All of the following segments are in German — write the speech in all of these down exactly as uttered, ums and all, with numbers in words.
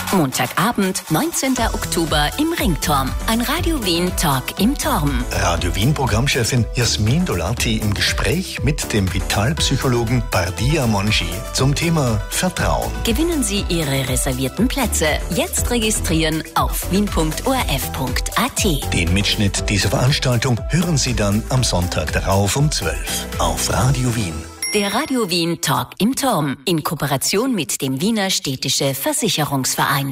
Montagabend, neunzehnten Oktober im Ringturm. Ein Radio Wien Talk im Turm. Radio Wien Programmchefin Jasmin Dolati im Gespräch mit dem Vitalpsychologen Bardia Monji zum Thema Vertrauen. Gewinnen Sie Ihre reservierten Plätze. Jetzt registrieren auf wien punkt o r f punkt a t. Den Mitschnitt dieser Veranstaltung hören Sie dann am Sonntag darauf um zwölf auf Radio Wien. Der Radio Wien Talk im Turm in Kooperation mit dem Wiener Städtische Versicherungsverein.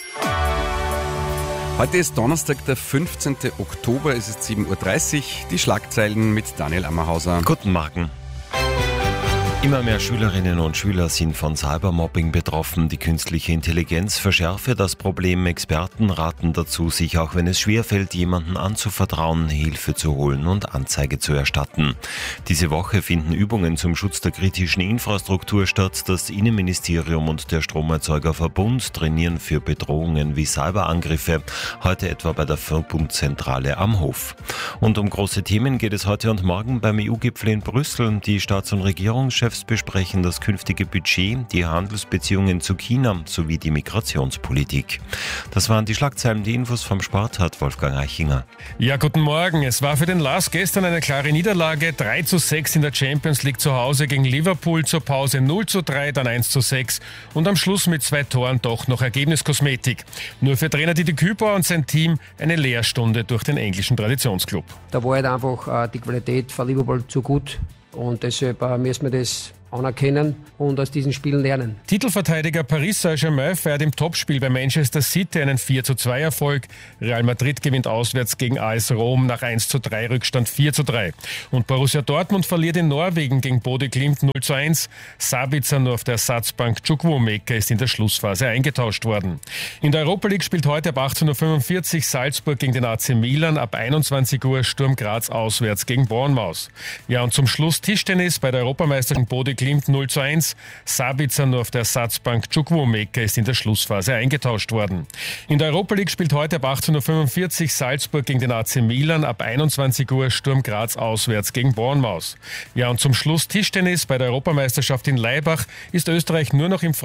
Heute ist Donnerstag, der fünfzehnten Oktober, es ist sieben Uhr dreißig. Die Schlagzeilen mit Daniel Ammerhauser. Guten Morgen. Immer mehr Schülerinnen und Schüler sind von Cybermobbing betroffen. Die künstliche Intelligenz verschärfe das Problem. Experten raten dazu, sich, auch wenn es schwerfällt, jemanden anzuvertrauen, Hilfe zu holen und Anzeige zu erstatten. Diese Woche finden Übungen zum Schutz der kritischen Infrastruktur statt. Das Innenministerium und der Stromerzeugerverbund trainieren für Bedrohungen wie Cyberangriffe, heute etwa bei der Verbundzentrale am Hof. Und um große Themen geht es heute und morgen beim E U-Gipfel in Brüssel. Die Staats- und Regierungschefs besprechen das künftige Budget, die Handelsbeziehungen zu China sowie die Migrationspolitik. Das waren die Schlagzeilen. Die Infos vom Sport hat Wolfgang Eichinger. Ja, guten Morgen. Es war für den Lars gestern eine klare Niederlage. drei zu sechs in der Champions League zu Hause gegen Liverpool, zur Pause null zu drei, dann eins zu sechs und am Schluss mit zwei Toren doch noch Ergebniskosmetik. Nur für Trainer Didi Kübauer und sein Team eine Lehrstunde durch den englischen Traditionsclub. Da war halt einfach äh, die Qualität von Liverpool zu gut. Und deshalb äh, müssen wir das anerkennen und aus diesen Spielen lernen. Titelverteidiger Paris Saint-Germain feiert im Topspiel bei Manchester City einen vier zu zwei Erfolg. Real Madrid gewinnt auswärts gegen A S Rom nach eins zu drei, Rückstand vier zu drei. Und Borussia Dortmund verliert in Norwegen gegen Bodø Glimt null zu eins. Sabitzer nur auf der Ersatzbank, Chukwuemeka ist in der Schlussphase eingetauscht worden. In der Europa League spielt heute ab achtzehn Uhr fünfundvierzig Salzburg gegen den A C Milan, ab einundzwanzig Uhr Sturm Graz auswärts gegen Bournemouth. Ja, und zum Schluss Tischtennis bei der Europameisterin Bodø Glimt null zu eins. Sabitzer nur auf der Ersatzbank, Chukwuemeka ist in der Schlussphase eingetauscht worden. In der Europa League spielt heute ab achtzehn Uhr fünfundvierzig Salzburg gegen den A C Milan, ab einundzwanzig Uhr Sturm Graz auswärts gegen Bournemouth. Ja, und zum Schluss Tischtennis bei der Europameisterschaft in Laibach ist Österreich nur noch im